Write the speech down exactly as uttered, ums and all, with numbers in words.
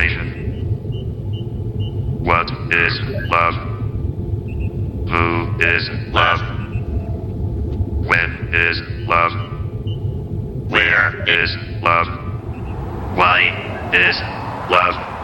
explanation. What is love? Who is love? When is love? Where is love? Why is love?